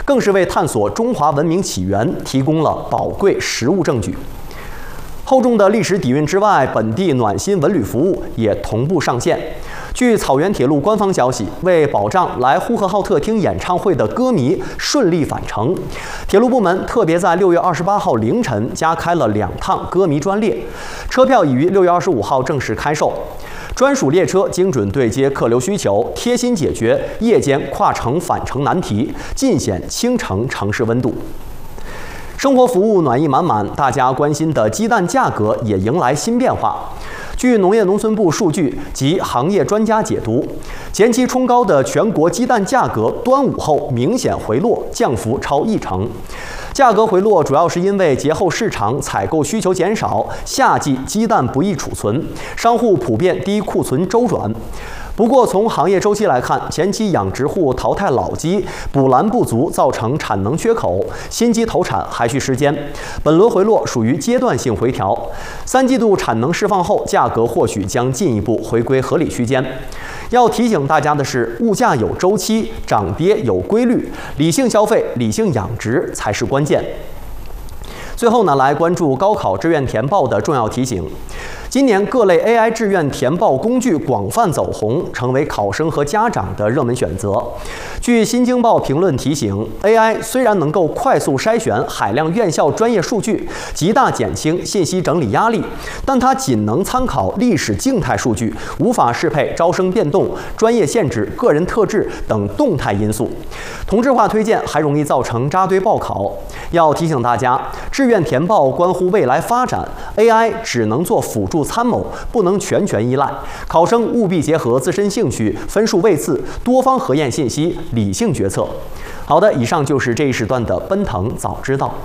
更是为探索中华文明起源提供了宝贵实物证据。厚重的历史底蕴之外，本地暖心文旅服务也同步上线。据草原铁路官方消息，为保障来呼和浩特听演唱会的歌迷顺利返程，铁路部门特别在6月28号凌晨加开了2趟歌迷专列，车票已于6月25号正式开售。专属列车精准对接客流需求，贴心解决夜间跨城返程难题，尽显倾城城市温度。生活服务暖意满满，大家关心的鸡蛋价格也迎来新变化。据农业农村部数据及行业专家解读，前期冲高的全国鸡蛋价格端午后明显回落，降幅超1成。价格回落主要是因为节后市场采购需求减少，夏季鸡蛋不易储存，商户普遍低库存周转。不过，从行业周期来看，前期养殖户淘汰老鸡，补栏不足，造成产能缺口，新鸡投产还需时间。本轮回落属于阶段性回调，3季度产能释放后，价格或许将进一步回归合理区间。要提醒大家的是，物价有周期，涨跌有规律，理性消费、理性养殖才是关键。最后呢，来关注高考志愿填报的重要提醒。今年各类 AI 志愿填报工具广泛走红，成为考生和家长的热门选择。据新京报评论提醒 ，AI 虽然能够快速筛选海量院校专业数据，极大减轻信息整理压力，但它仅能参考历史静态数据，无法适配招生变动、专业限制、个人特质等动态因素。同质化推荐还容易造成扎堆报考。要提醒大家，志愿填报关乎未来发展 ，AI 只能做辅助参谋，不能全权依赖。考生务必结合自身兴趣、分数位次，多方核验信息，理性决策。好的，以上就是这一时段的奔腾早知道。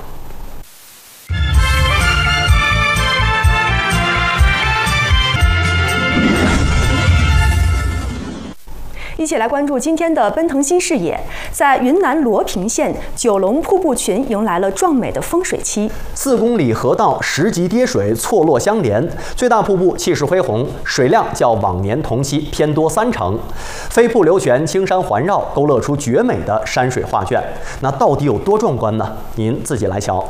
一起来关注今天的奔腾新视野。在云南罗平县九龙瀑布群迎来了壮美的丰水期 ，4公里河道10级跌水错落相连，最大瀑布气势恢宏，水量较往年同期偏多3成，飞瀑流泉，青山环绕，勾勒出绝美的山水画卷。那到底有多壮观呢？您自己来瞧。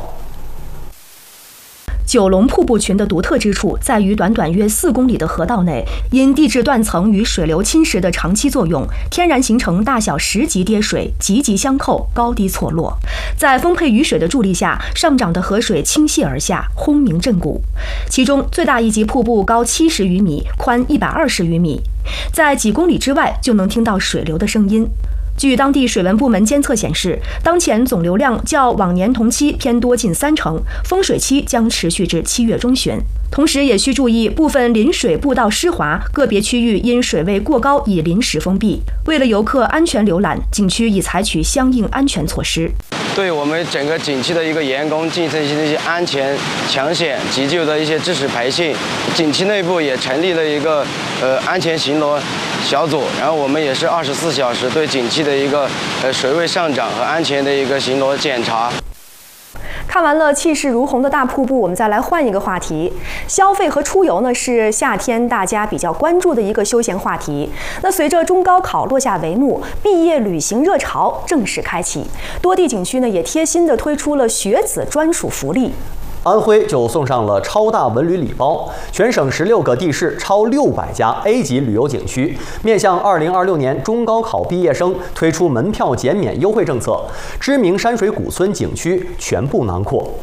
九龙瀑布群的独特之处在于短短约4公里的河道内，因地质断层与水流侵蚀的长期作用，天然形成大小10级跌水，级级相扣，高低错落。在丰沛雨水的助力下，上涨的河水倾泻而下，轰鸣震鼓。其中最大一级瀑布高70余米，宽120余米，在几公里之外就能听到水流的声音。据当地水文部门监测显示，当前总流量较往年同期偏多近3成，丰水期将持续至7月中旬。同时也需注意部分临水步道湿滑，个别区域因水位过高已临时封闭。为了游客安全浏览，景区已采取相应安全措施。 对我们整个景区的一个员工进行一些安全、抢险、急救的一些知识培训。景区内部也成立了一个安全巡逻小组，然后我们也是24小时对景区的一个水位上涨和安全的一个巡逻检查。 看完了气势如虹的大瀑布，我们再来换一个话题。消费和出游呢，是夏天大家比较关注的一个休闲话题。那随着中高考落下帷幕，毕业旅行热潮正式开启，多地景区呢也贴心地推出了学子专属福利。 安徽就送上了超大文旅礼包，全省16个地市超600家 A 级旅游景区，面向2026年中高考毕业生推出门票减免优惠政策，知名山水古村景区全部囊括。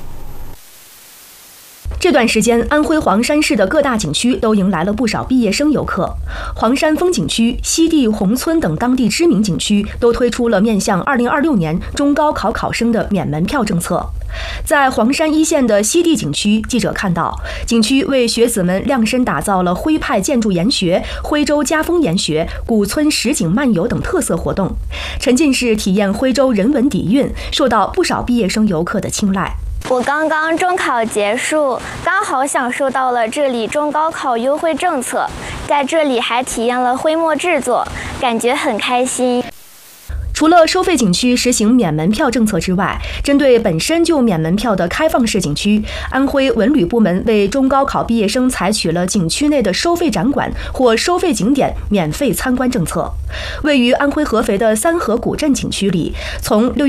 这段时间，安徽黄山市的各大景区都迎来了不少毕业生游客。黄山风景区、西递宏村等当地知名景区都推出了面向2026年中高考考生的免门票政策。在黄山一线的西递景区，记者看到，景区为学子们量身打造了徽派建筑研学、徽州家风研学、古村实景漫游等特色活动，沉浸式体验徽州人文底蕴，受到不少毕业生游客的青睐。 我刚刚中考结束，刚好享受到了这里中高考优惠政策，在这里还体验了徽墨制作，感觉很开心。 除了收费景区实行免门票政策之外，针对本身就免门票的开放式景区，安徽文旅部门为中高考毕业生采取了景区内的收费展馆或收费景点免费参观政策。位于安徽合肥的三河古镇景区里，从6